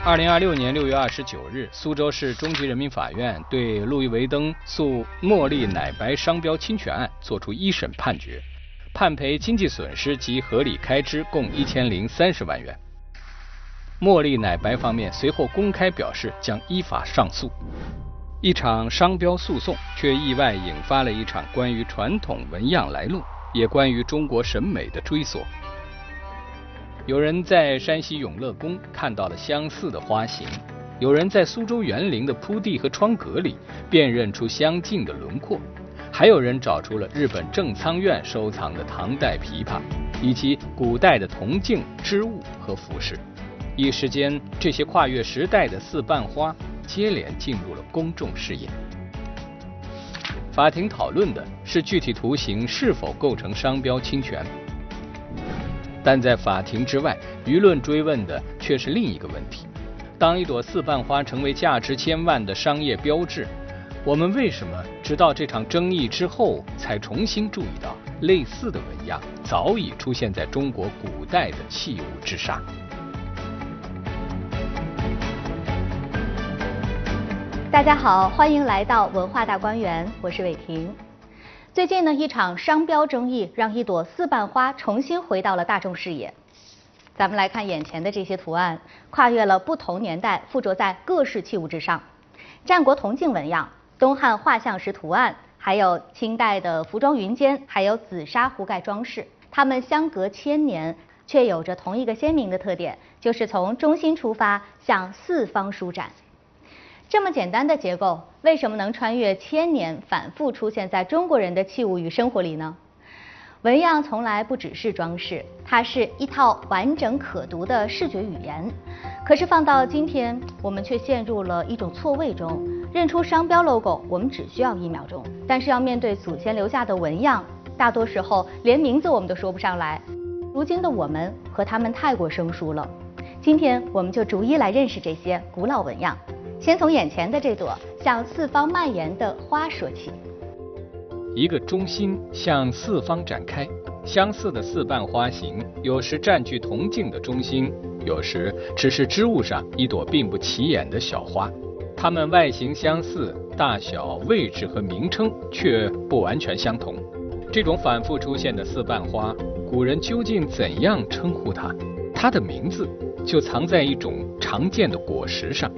2026年6月29日，苏州市中级人民法院对路易威登诉茉莉奶白商标侵权案作出一审判决，判赔经济损失及合理开支共1030万元。茉莉奶白方面随后公开表示将依法上诉。一场商标诉讼却意外引发了一场关于传统纹样来路，也关于中国审美的追索。有人在山西永乐宫看到了相似的花型，有人在苏州园林的铺地和窗格里辨认出相近的轮廓，还有人找出了日本正仓院收藏的唐代琵琶，以及古代的铜镜、织物和服饰。一时间，这些跨越时代的四瓣花接连进入了公众视野。法庭讨论的是具体图形是否构成商标侵权，但在法庭之外，舆论追问的却是另一个问题：当一朵四瓣花成为价值千万的商业标志，我们为什么直到这场争议之后才重新注意到类似的纹样早已出现在中国古代的器物之上？ 大家好，欢迎来到文化大观园，我是伟婷。最近呢，一场商标争议让一朵四瓣花重新回到了大众视野。咱们来看眼前的这些图案，跨越了不同年代，附着在各式器物之上。战国铜镜纹样、东汉画像石图案，还有清代的服装云肩，还有紫砂壶盖装饰，它们相隔千年，却有着同一个鲜明的特点，就是从中心出发，向四方舒展。这么简单的结构，为什么能穿越千年，反复出现在中国人的器物与生活里呢？纹样从来不只是装饰，它是一套完整可读的视觉语言。可是放到今天，我们却陷入了一种错位中。认出商标 logo， 我们只需要1秒钟，但是要面对祖先留下的纹样，大多时候连名字我们都说不上来。如今的我们和他们太过生疏了。今天我们就逐一来认识这些古老纹样。先从眼前的这朵向四方蔓延的花说起。 一个中心向四方展开，相似的四瓣花型，有时占据铜镜的中心，有时只是织物上一朵并不起眼的小花。它们外形相似，大小、位置和名称却不完全相同。这种反复出现的四瓣花，古人究竟怎样称呼它？它的名字就藏在一种常见的果实上。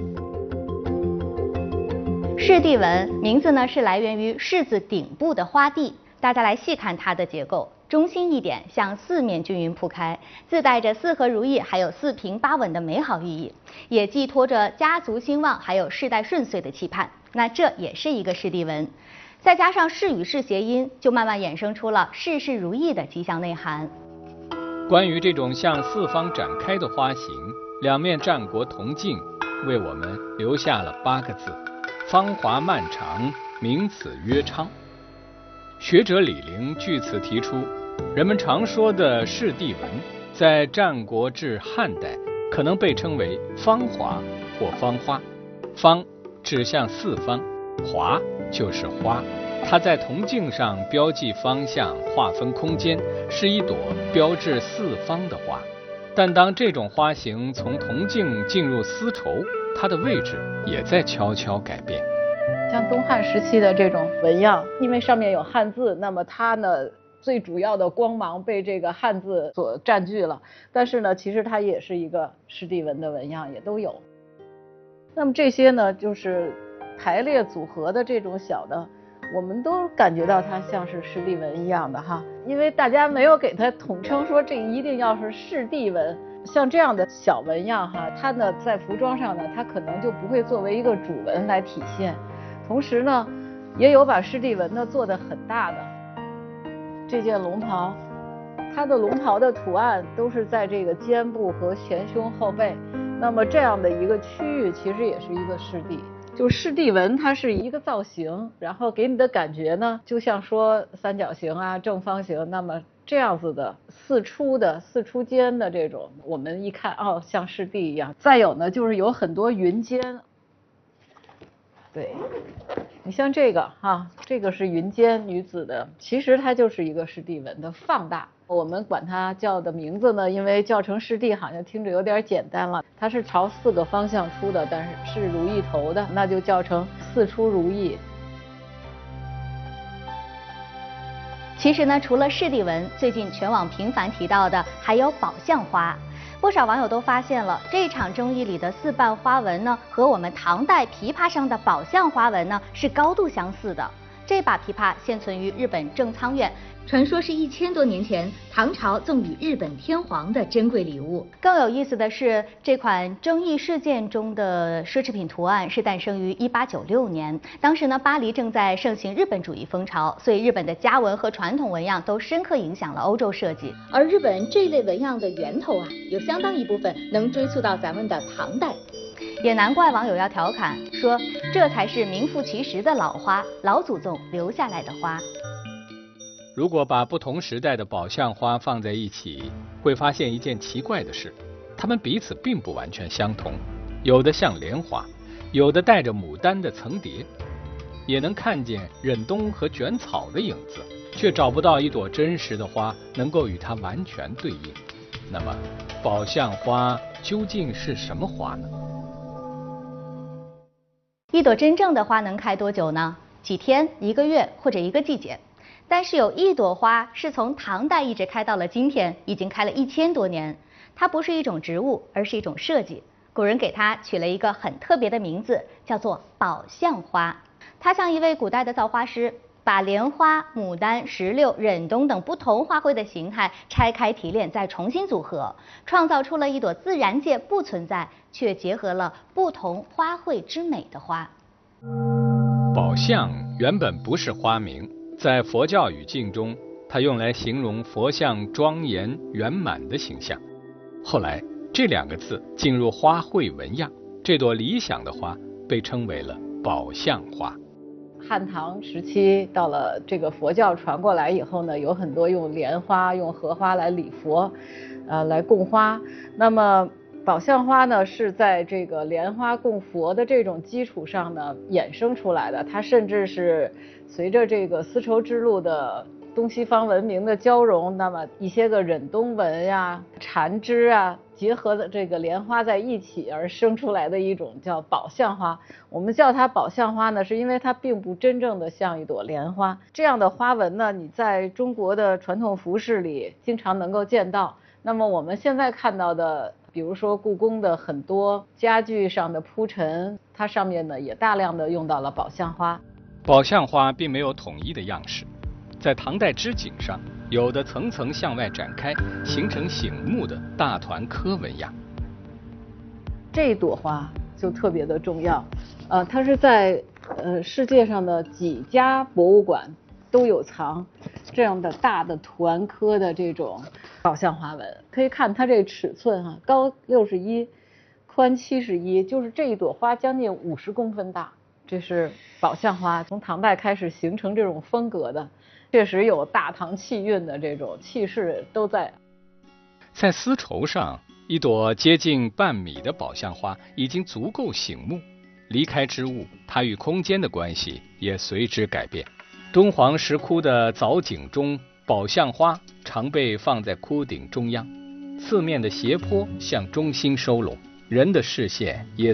柿地纹名字呢是来源于柿子顶部的花蒂，大家来细看它的结构，中心一点向四面均匀铺开，自带着四合如意还有四平八稳的美好寓意，也寄托着家族兴旺还有世代顺遂的期盼。那这也是一个柿地纹，再加上柿与柿谐音，就慢慢衍生出了事事如意的吉祥内涵。 关于这种向四方展开的花型，两面战国铜镜为我们留下了8个字：芳华漫长，名此曰昌。学者李陵据此提出，人们常说的柿地纹，在战国至汉代可能被称为芳华或芳花。芳指向四方，华就是花，它在铜镜上标记方向，划分空间，是一朵标志四方的花。但当这种花型从铜镜进入丝绸，它的位置也在悄悄改变。 像东汉时期的这种纹样，因为上面有汉字，那么它呢最主要的光芒被这个汉字所占据了。但是呢，其实它也是一个柿地纹的纹样，也都有。那么这些呢，就是排列组合的这种小的，我们都感觉到它像是柿地纹一样的哈，因为大家没有给它统称说这一定要是柿地纹。像这样的小纹样哈，它呢在服装上呢，它可能就不会作为一个主纹来体现。同时呢，也有把柿地纹呢做得很大的。这件龙袍，它的龙袍的图案都是在这个肩部和前胸后背，那么这样的一个区域其实也是一个柿地。就柿地纹它是一个造型，然后给你的感觉呢，就像说三角形啊、正方形，那么这样子的四出尖的这种，我们一看哦，像柿地一样。再有呢，就是有很多云肩。 对，你像这个哈，这个是云间女子的，其实它就是一个湿地纹的放大。我们管它叫的名字呢，因为叫成湿地好像听着有点简单了，它是朝4个方向出的，但是如意头的，那就叫成4出如意。 其实呢，除了湿地纹，最近全网频繁提到的还有宝相花。不少网友都发现了，这场争议里的4瓣花纹呢，和我们唐代琵琶上的宝相花纹呢是高度相似的。这把琵琶现存于日本正仓院，传说是1000多年前唐朝赠予日本天皇的珍贵礼物。更有意思的是，这款争议事件中的奢侈品图案是诞生于1896年，当时呢，巴黎正在盛行日本主义风潮，所以日本的家纹和传统纹样都深刻影响了欧洲设计。而日本这类纹样的源头有相当一部分能追溯到咱们的唐代。也难怪网友要调侃说，这才是名副其实的老花，老祖宗留下来的花。 如果把不同时代的宝相花放在一起，会发现一件奇怪的事，它们彼此并不完全相同，有的像莲花，有的带着牡丹的层叠，也能看见忍冬和卷草的影子，却找不到一朵真实的花能够与它完全对应。那么，宝相花究竟是什么花呢？ 一朵真正的花能开多久呢？几天、1个月或者1个季节。但是有一朵花是从唐代一直开到了今天，已经开了1000多年。它不是一种植物，而是一种设计。古人给它取了一个很特别的名字，叫做宝相花。它像一位古代的造花师，把莲花、牡丹、石榴、忍冬等不同花卉的形态拆开提炼，再重新组合，创造出了一朵自然界不存在却结合了不同花卉之美的花。 宝相原本不是花名，在佛教语境中，它用来形容佛像庄严圆满的形象。后来这2个字进入花卉纹样，这朵理想的花被称为了宝相花。 汉唐时期到了这个佛教传过来以后呢，有很多用莲花、用荷花来礼佛，来供花。那么宝相花呢，是在这个莲花供佛的这种基础上呢衍生出来的。它甚至是随着这个丝绸之路的东西方文明的交融，那么一些个忍冬纹呀、缠枝啊，结合的这个莲花在一起而生出来的一种叫宝相花。我们叫它宝相花呢，是因为它并不真正的像一朵莲花。这样的花纹呢，你在中国的传统服饰里经常能够见到。那么我们现在看到的，比如说故宫的很多家具上的铺陈，它上面呢也大量的用到了宝相花。 宝相花并没有统一的样式，在唐代织锦上，有的层层向外展开，形成醒目的大团科纹样。 这朵花就特别的重要，它是在世界上的几家博物馆都有藏这样的大的团科的这种宝相花纹。可以看它这尺寸高61，宽71，就是这一朵花将近50公分大。这是宝相花，从唐代开始形成这种风格的，确实有大唐气韵的这种气势都在。 在丝绸上，一朵接近半米的宝相花已经足够醒目。离开织物，它与空间的关系也随之改变。敦煌石窟的藻井中，宝相花常被放在窟顶中央，四面的斜坡向中心收拢，人的视线也